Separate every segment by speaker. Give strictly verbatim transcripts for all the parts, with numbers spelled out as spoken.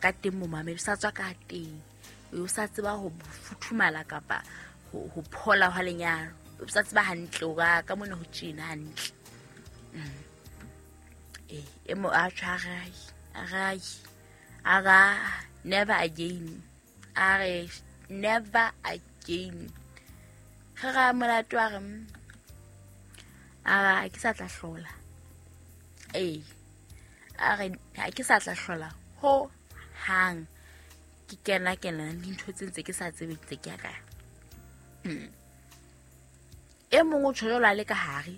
Speaker 1: ka teng momamedi sa tswa ka teng o sa tseba ho futhumala kapa ho ho phola ha lenyalo o sa tseba hantle o ga ka mona ho tjena hantle eh emo a tshwarai arai aga never again are never again ga molato a re a ke sa tla hlola eh a re ha ke sa tla hlola ho hang ke kena kena le ntho tse ntse ke sa tsebe tse ke ka e mongwe tshola le ka hare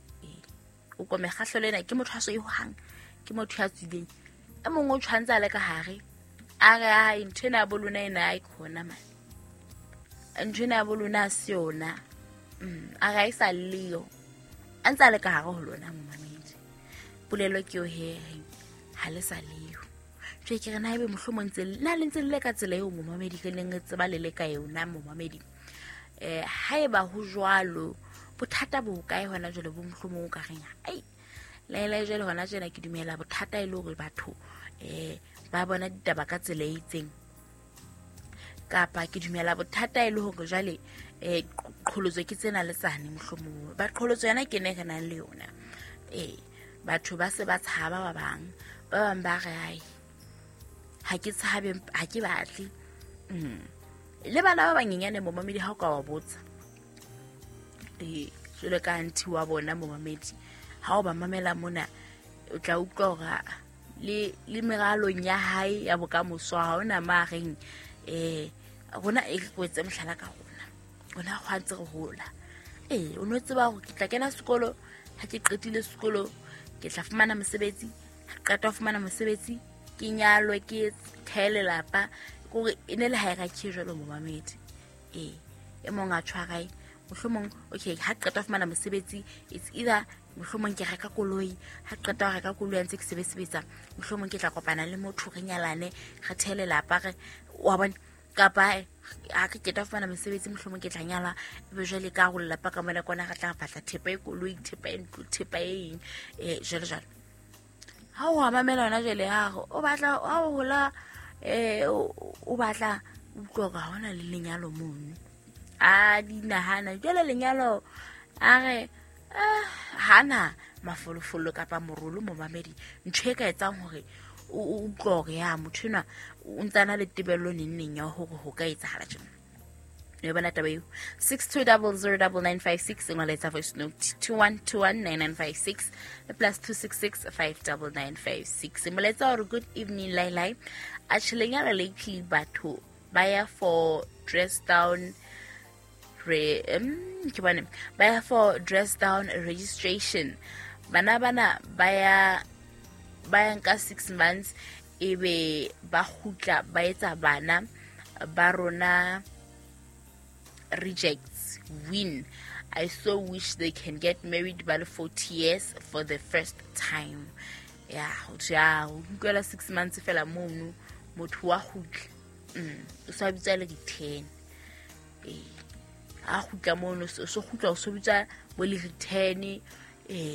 Speaker 1: o kome kgahlo lena ke motho a so e hang ke motho ya tsileng e mongwe o tshwantsa le ka hare a re a intena bolona ena ai khona man intena bolona siona a ga isa leo antsa le ka hare ho lona momamedi polelo ke yo he ha le sa leo tse ke rena ebe mohlomong ntse na le ntse le ka tsela eo momamedi ke leng tseba le le ka yona momamedi eh haeba ho jwalo bothata bo kae hona jole bo mohlomong ka renya ai la la jole hona jena ke dumela bothata e le hore batho eh ba bona ditaba ka tsela e itseng kapa ke dumela bothata e le hore jale eh qholotso ke tsena le tsane mohlomong ba qholotso yana ke ne kana le yona eh batho ba se ba tshaba ba bang ba bang ba re ai ha ke tshabe ha ke batle mm le bana ba banyenyane momamedi ha o ka wa botsa eh jole ka anti wa bona momamedi ha o ba mamela mona o tla utlwa hore le le meralong ya hae ya bokamoso ha ona mareng eh rona e kwetse mhlala ka rona ona khwantse re hola eh o no tseba go kitla kena sekolo ha ke qetile sekolo ke tla fumana mosebetsi ha qeta ho fumana mosebetsi ke nyalwe ke thele lapa gore ene le hae ga ke jalo momamedi eh e monga tshwarai mohlomong okay ha qeta ho fumana mosebetsi it's either mohlomong ke reka koloi ha qeta ho reka koloi ntse ke sebetsa mohlomong ke tla kopana le motho re nyalane ga thele lapa re wa bona kapa a ke ke ta fana mosebetsi mohlomong ke tla nyala ebe jwale ka go lapa ka mona kona ga tla batla thepa e koloi thepa e ntlo thepa e eh jwale jwale ha o mamela ona jwale ha o batla ha o hola eh o batla o tloga hona le lenyalo mono a di nahana jwale lenyalo a re hana mafolofolo kapa morolo momamedi ntwe ka etsang hore o tloge ya mothuna o ntsana le tebello nenneng ya hore ho ka etsahala tjena le bona taba eo six two zero zero nine nine five six ngwaletsa voice note two one two one nine nine five six plus two six six five nine nine five six moletsa hore good evening lai lai actually nyala lately batho baya for dress down re um ke bana baya for dress down registration bana bana baya baya nka six months ebe ba khutla ba etsa bana ba rona rejects win. I so wish they can get married by forty years for the first time. Yeah, ja o kwela six months fela mono motho wa khutla mm o sa bitsa le di ten eh a khutla mono so khutla o so bitsa bo le ten eh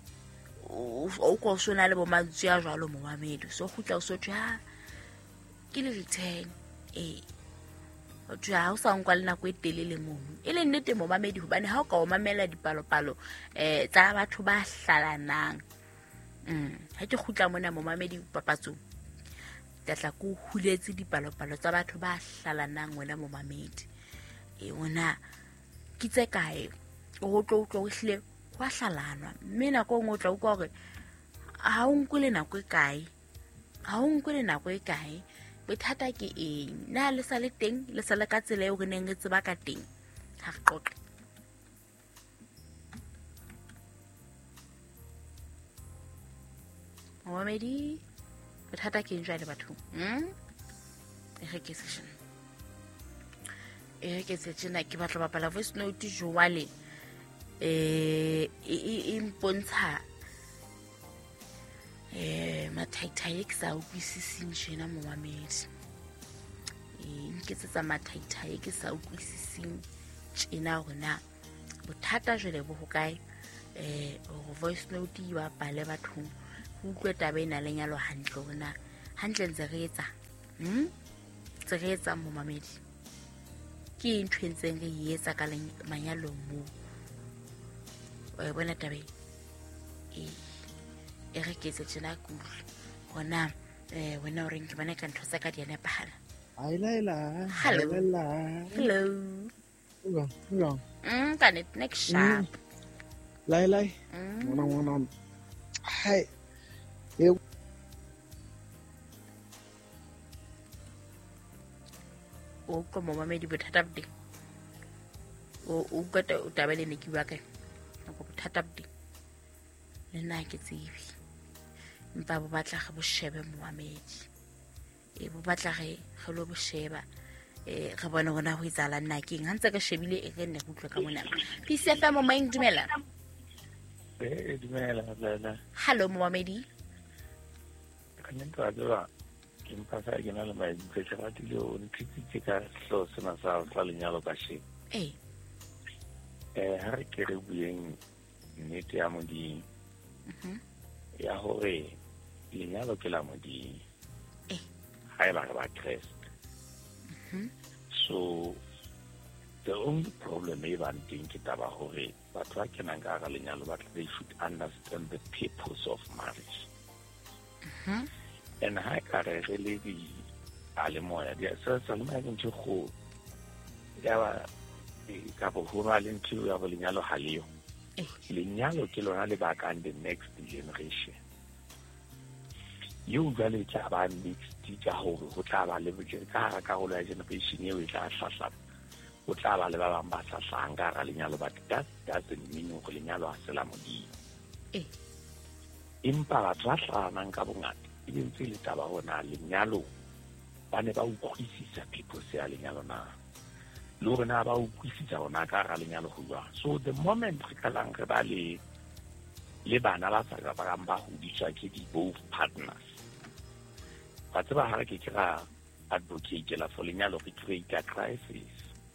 Speaker 1: o ko so na le bo mantsi a jwalo mo mamedi so khutla o so tja ke le ten eh o tja o sa nkwa le nako e telele mono e le nnete mo mamedi hobane ha o ka o mamela dipalopalo eh tsa batho ba hlalanang mm ha ke khutla mona mo mamedi papatso tla go huletse dipalopalo tsa batho ba hlalanang wena mo mamedi e ona kitse kae o tlo tlo hle kwa hlalana mme nako ngo tla utlwa gore ha o nkole nako e kae ha o nkole nako e kae bothata ke eng na le sa le teng le sa le ka tsela e o re neng re tseba ka teng ha re qoqe Mohamedi bothata ke njwa le batho hm e re ke session e ke session ke batla bapala voice note joale eh e impontsha eh mathaithai ke sa utlwisising jena Mohamedi e nketsetsa mathaithai ke sa utlwisising jena rona bothata jwale bo hokae eh o voice note wa bale batho ho utlwe taba ena le nyalo hantle rona hantle ntse re etsa hm tse re etsa momamedi ke ntho e ntseng re e etsa ka manyalong moo wa bona tabe e e re ke tse tsena kule hona eh wena o reng ke bana ka ntho tsa ka di ene pahala
Speaker 2: ai lai la
Speaker 1: hello
Speaker 2: la
Speaker 1: hello
Speaker 2: go go
Speaker 1: mm kan it next sharp
Speaker 2: lai lai
Speaker 1: mm
Speaker 2: ngwana ngwana hai e
Speaker 1: o ko momamedi bothata bde o o gata o tabele ne ki baka go bothata bde le nna ke tsibi mpa bo batla ga bo shebe momamedi e bo batla ge ge lo bo sheba e re bona bona go itsala nna ke eng hantse ka shebile e re nne go tlwa ka mona P C F M mo mang dumela
Speaker 3: eh dumela la
Speaker 1: hello momamedi
Speaker 3: kana ntwa tsa ke mpasa ke na le mai ke se ga dilo o ntitse ka hlo sena sa sa lenyalo ka she
Speaker 1: eh
Speaker 3: eh ha re ke re bueng nnete ya modi
Speaker 1: mhm
Speaker 3: ya hore lenyalo ke la modi
Speaker 1: eh
Speaker 3: ha eba ba Christ
Speaker 1: mhm
Speaker 3: so the only problem e ba nteng ke taba hore batho ba kenang ka ga lenyalo ba they should understand the purpose of marriage
Speaker 1: mhm
Speaker 3: and ha ka re re le di ale moya dia sa sa le mai ntse go ya ba ka bo ho ba le ntse ya bo lenyalo ha leo
Speaker 1: eh
Speaker 3: lenyalo ke lona le ba ka the next generation you jale tla ba mixed tja hore ho tla ba le botse ka ga ka go la generation e o tla hlahla o tla ba le ba bang ba sa sanga ga lenyalo but that doesn't mean go lenyalo a sela modi
Speaker 1: eh
Speaker 3: impa ba tla nang ka bongata e ntse le taba hona lenyalo ba ne ba utlwisisa people se a lenyalo na lo rena ba utlwisisa hona ka ga lenyalo go jwa so the moment re kalang re ba le le bana ba sa ba ba hodiswa ke di both partners ba tseba ha re ke kira advocate la for lenyalo re create a crisis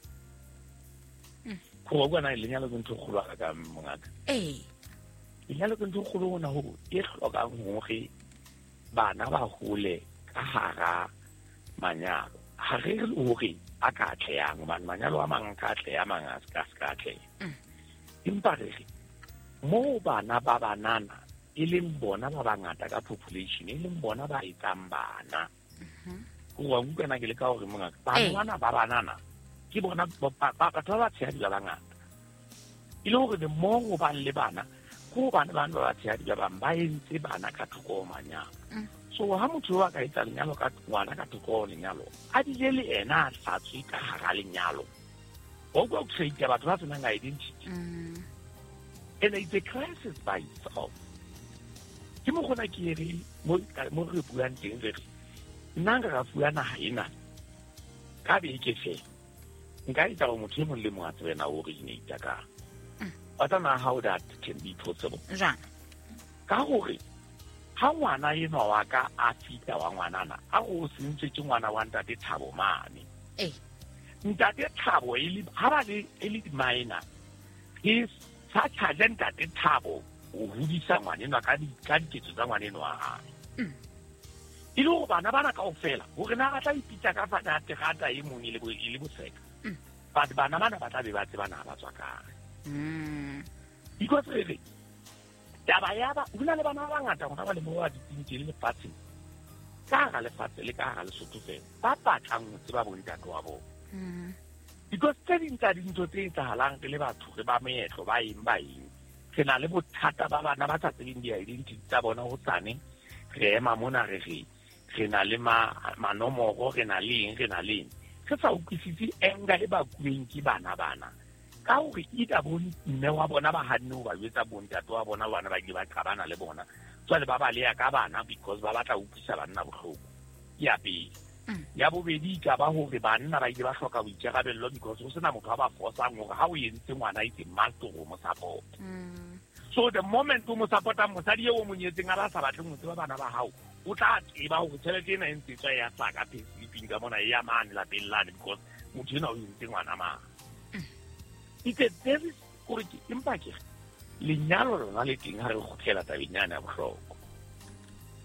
Speaker 3: go go na lenyalo ke ntho go lwa ka mongaka
Speaker 1: eh
Speaker 3: lenyalo ke ntho go lwa ho e hloka ngwe bana ba hole ka hara manyalo ha re re hore a ka tleyang ban manyalo a mang ka tleya mang a ska ska tle impa re mo bana ba banana e leng bona ba bangata ka population e leng bona ba itsang bana go wa bukana ke le ka hore monga bana ba banana ke bona ba batho ba tshedi ba bangata ile hore the more go ba le bana go bana ba ba tshedi ba bang ba entse bana ka thoko manyalo so ha motho wa ka itsa lenyalo ka ngwana ka thoko lenyalo a di le ena sa tswi ka hara lenyalo o go create batho ba tsena identity and it's a crisis by itself ke mo gona ke re mo mo re buang teng re nna ga bua na ha ina ka be ke fe nka itsa go motho mo le mo a tsena o originate ka I don't know how that can be possible
Speaker 1: ja
Speaker 3: ka gore ha ngwana eno wa ka a fita wa ngwana na a go sentse ke ngwana wa ntate Thabo mane
Speaker 1: eh
Speaker 3: ntate Thabo ile ha ba le ile minor is such a ntate Thabo o hudisa ngwana eno ka di ka ditso tsa ngwana eno a ha ile go bana bana ka ofela gore na ba tla ipitsa ka fa ntate gata e mong ile bo ile bo seka but bana bana ba tla be ba tseba na ba tswa ka
Speaker 1: mm
Speaker 3: because re taba ya ba una le bana ba ngata go ba le mo wa ditintse le lefatse ka ga lefatse le ka ga le sotse ba patlang go tseba bo ntate wa bo
Speaker 1: mm
Speaker 3: because tse dintsa dintho tse tsahalang re le batho re ba meetlo ba eng ba eng ke na le bothata ba bana ba tsa tsebeng di identity tsa bona go tsane re ema mona re re re na le ma manomoro re na le eng re na le se sa ukisitse enga e ba kueng ke bana bana ka gore ita bone mme wa bona ba hanne o ba yetsa bontate wa bona bana ba ke ba qabana le bona tswale ba ba le ya ka bana because ba batla ukisa banna bohloko ya be ya bobedi ka ba hore banna ba ke ba hloka boitjegabello because o sena motho ba forsa ngore ha o yentse ngwana itse master go mo support so the moment o mo supporta mosadi yo mo nyetseng a ba sa batle motse ba bana ba hao o tla tseba go tšhelete ena ntse tswa ya saka paysliping ka mona ya mane la bellane because motho ena o yentse ngwana ma it's a very gore ke empa ke lenyalo lona le teng ha re go tlhela tabenyana ya bohloko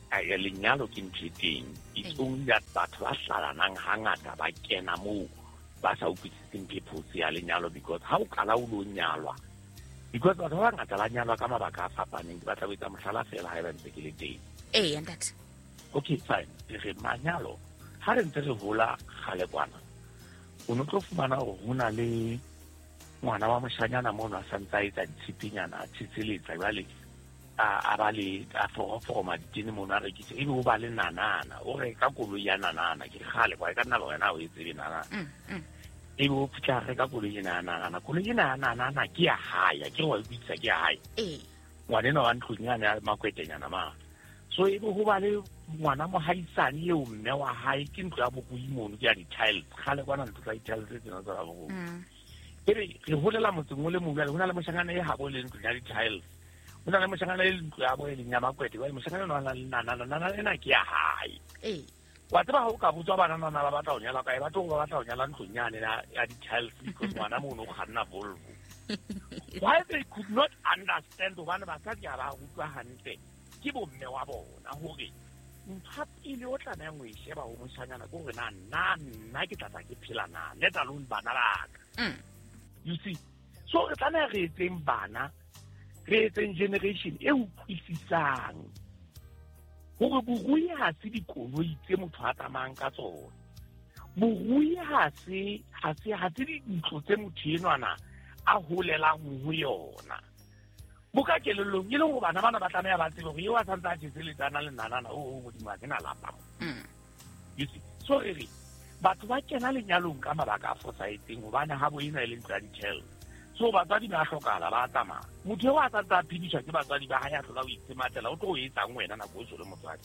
Speaker 3: a ya lenyalo ke ntshiteng it's only that batho ba hlalanang hangata ba kena moo ba sa utlwisiseng purpose ya lenyalo because ha o kala o lo nyalwa because batho ba ngata ba nyalwa ka mabaka a fapaneng ba tla wetsa mohlala fela ha e ba ntse ke le teng
Speaker 1: eh and that
Speaker 3: okay fine re manyalo ha re ntse re hola gale kwana o no tlo fumana go hona le ngwana wa moshanyana mona sa ntsa etsa ditshipinyana a tsitseletsa jale a ba le a foroma ditene mona re kitse ebe o ba le nanana o re ka koloi ya nanana ke gale kwa ka nna ba wena o etse le nanana ebe o putla re ka koloi ya nanana koloi ya nanana ke ya haya ke wa bitsa ke ya haya
Speaker 1: eh
Speaker 3: ngwana no wa nthunyana makwetenyana ma so ebe ho ba le ngwana mo haisane eo mme wa hae ke ntlo ya bokuimono ke ya di-child gale kwana ntlo tsa di-child tse tsena tsa go ebe re holela motseng o le mongwe le hona le moshangana e habo le ntlo ya di-child una le moshangana le ntlo ya bo e leng ya makwete wa moshangana no na na na na ena ke ya hae
Speaker 1: eh
Speaker 3: wa tseba ho ka butswa bana na ba batla ho nyala ka e batho ba batla ho nyala ntlunyane ya di-child because ngwana mo no khanna Volvo why they could not understand bana ba sa ja ba utlwa hantle ke bo mme wa bona hore mphapi le o tla na ngwe sheba ho moshanyana go re na na nna ke tla ke phela na let alone bana ba ka you see so re tsana re tseng bana re tseng generation e utlwisisang gore borui ha se dikoloi tse motho a tsamayang ka tsona borui ha se ha se ha se dintlo tse motho enwana a holelang ho yona boka kelelong ile go bana bana ba tsamaya ba tsebe go yo a tsantsa a tseletsana le nanana o mo dimwa ke na lapa you see so re batho ba kena lenyalong ka mabaka a fosahetseng gobane ha bo ena e leng tsa di-child so batswadi ba hlokala ba tsamaya motho wa tsa tsa phidiswa ke batswadi ba ha ya tlola o itsematela o tlo o etsang wena nako e so le motswadi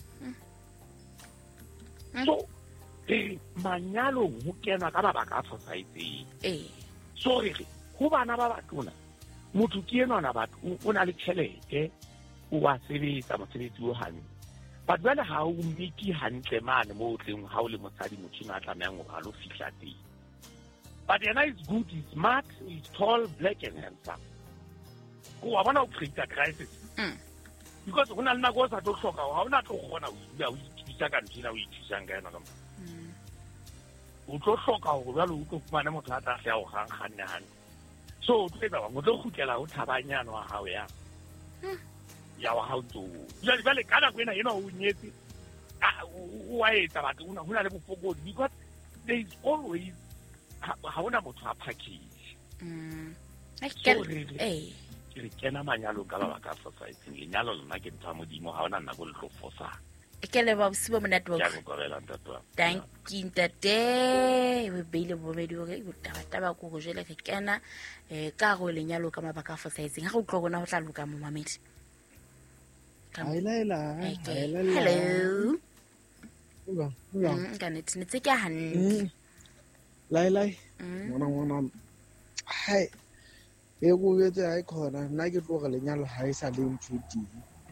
Speaker 3: so re manyalong ho kena ka mabaka a fosahetseng
Speaker 1: eh
Speaker 3: so re ho bana ba batona motho ke enwana batho o na le tšhelete o wa sebetsa mosebetsi o hantle batho ba le ha o mmiti hantle mane mo tleng ha o le motsadi motho a tlameang go halo fihla teng. But yena is good, he's smart, he's tall, black and handsome. Go a bona o create a crisis.
Speaker 1: Mm.
Speaker 3: Because go na le nako sa tlo hloka ha ona tlo gona o dula o ithusa ka ntsina o ithusa ka yena ka mo. O tlo hloka go ba lo o tlo fumana motho a tla tlha o gang ganne han. So o tletsa wa mo tlo khutlela o thabanyana wa hao ya. Ya wa hao tso. Ya di bale kana kwena yena o nyetse. Ah o wa etsa batho una hona le bofokodi because there is always ha ona motho a package.
Speaker 1: Mm.
Speaker 3: Eh. Ke kena manyalo ka ba ka society lenyalo lona ke ntwa modimo ha ona nna go le tlo fosa.
Speaker 1: Ke le ba busibo mo network.
Speaker 3: Ya go korela ntatwa.
Speaker 1: Thank you ntate we beile bo medi o re go taba taba go go jele ke kena eh ka go lenyalo ka mabaka a fosahetseng ha go tlo gona go tla luka mo mamedi.
Speaker 2: Hayilela hayilela.
Speaker 1: Hello.
Speaker 2: Uga uga.
Speaker 1: Mm ka ne tse ke hanne.
Speaker 2: Lai lai. Mona mona. Hai. E go betse ai khona nna ke tlo ga lenyalo ha e sa le nthuti.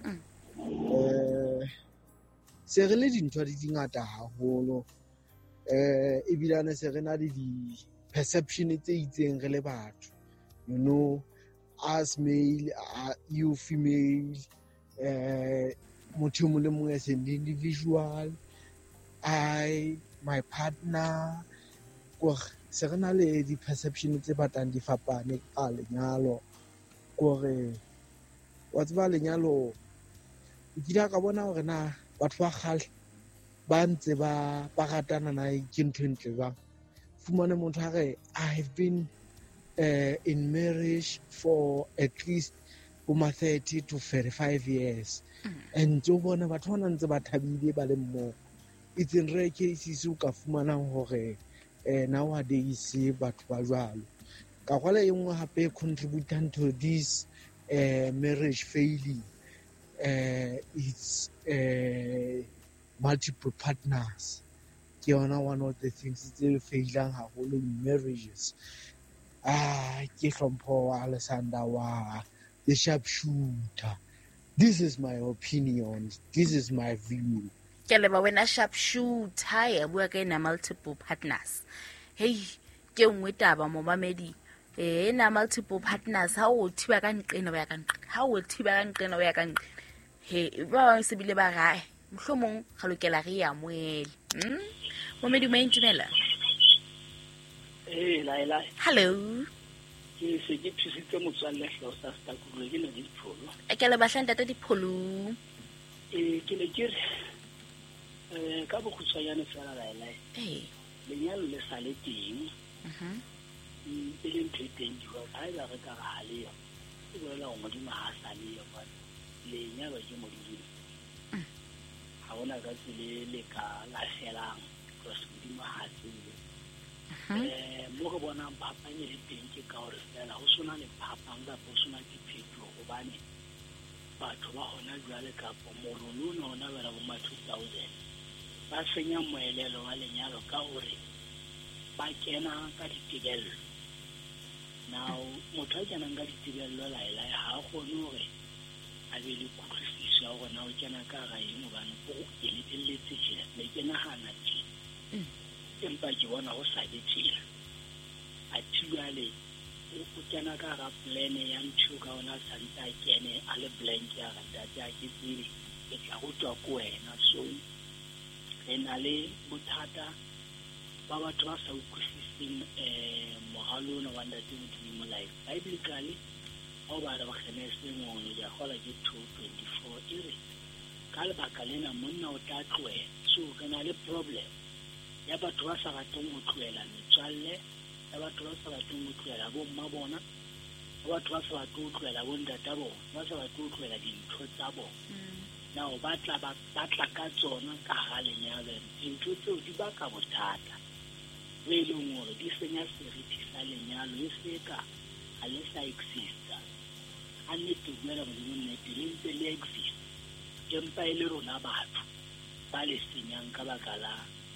Speaker 2: Eh se re le dintho di dingata haholo. Eh e bilane se re na le di perception tse itseng re le batho. You know, as male, uh, you female, eh motho mo le mongwe as an individual, I, my partner, go se re na le di perception tse batang di fapane ka lenyalo gore wa tseba lenyalo o dira ka bona gore na batho ba gale ba ntse ba ba ratana na ke ntho ntle ba fumane motho a re I've been uh, in marriage for at least over thirty to thirty-five years and jo bona batho ba ntse ba thabile ba le mmo it's in rare cases o ka fumana gore eh nowadays batho ba jwalo ka kwala engwe hape contributing to this uh, marriage failing uh, it's uh, multiple partners ke yona one of the things that failing haholo in marriages ah ke hlompho wa Alexander wa the sharpshooter. This is my opinion, this is my view.
Speaker 1: Ke le ba wena sharp shoot ha bua ka ina multiple partners. Hey ke ngwe taba mo mamedi eh na multiple partners ha o thiba ka nqena o ya ka nqena ha o thiba ka nqena o ya ka nqena he ba bang se bile ba gae mohlomong ga lokela re ya moele hm mo medimo e ntumela
Speaker 4: Eh la la
Speaker 1: hello
Speaker 4: ke se ke thusitse motswalle hlo sa sta ku re ke ne di pholo
Speaker 1: e ke le bahlanda tata dipholo
Speaker 4: eh ke le ke eh ka bo khutswanyane fela la la
Speaker 1: eh
Speaker 4: lenyalo le sa le teng
Speaker 1: mhm
Speaker 4: e le ntho e teng di ho ha eba re ka ga le yo e bolela go modimo ha sa le yo ba lenyalo ke modimo ha ona ka tsile le ka la felang go se modimo ha tsile eh mo go bona phapang le teng ke ka hore fela ho sona le phapang ka bo sona diphetho go bane batho ba hona jwale ka po morolo nona bela bo ma two thousand ba senya moelelo wa lenyalo ka hore ba kena ka ditebello now motho a kenang ka ditebello la ela ha gone hore a be le kutlwisiso ya gona o kena ka ga eng bana go ele eletse tshela le kena hana tshela empa ke bona go sa ditshela a thuale o kena ka ga plan ya ntho ka ona santa kene a le blank ya ga data ke tsile e tla go tswa ko wena so ena le bothata ba batho ba sa utlwisiseng eh mohalona wa ndate mo life biblically ho ba re ba kgenese ngono ya gola ke two twenty-four ere ka le baka lena monna o tla tloela so kana le problem ya batho ba sa ratong go tloela metswalle ya batho ba sa ratong go tloela bo mma bona ya batho ba sa ratong go tloela bo ndata bona ba sa ratong go tloela dintho tsa bona now ba tla ba tla ka tsona ka ga lenyalo dintho tseo di baka bothata re le ngore di senya seriti sa lenyalo e seka a le sa exista a ne tumela mo nnete le ntse le exist empa ile rona batho ba le senyang ka baka la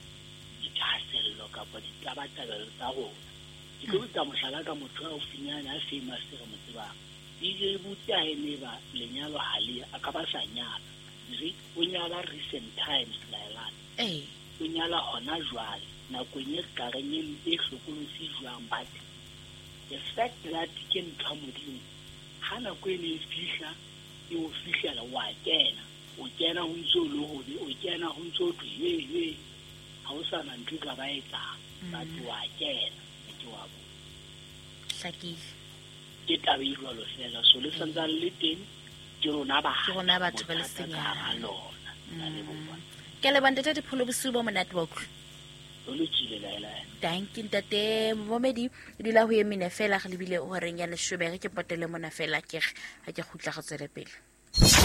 Speaker 4: dithasello kapa ditabatabelo tsa rona ke go tsa mohlala ka motho a o finyana a famous re mo tsebang di je butya ene ba lenyalo hali a ka ba sa nyala re o nyala recent times la la
Speaker 1: eh
Speaker 4: o nyala hona jwale na go nye ka re nye e hlokolosi jwang but the fact that ke ntwa modimo hana go ene fihla e o fihlela wa kena o kena ho ntso lo ho o kena ho ntso twe ye ye ha o sa na ntwe ka ba etsa ba twa kena ke wa bo
Speaker 1: hlakile
Speaker 4: ke tabirwa lo fela so le santsa le teng ke rona ba
Speaker 1: ke rona batho ba le senyang
Speaker 4: lona la le bona
Speaker 1: ke le bande tata dipholo bosubo mo network
Speaker 4: lo tsile la la
Speaker 1: thank you ntate momedi dila ho yemine fela ga lebile o reng ya leshobere ke potele mona fela ke ga ke khutla go tsele pele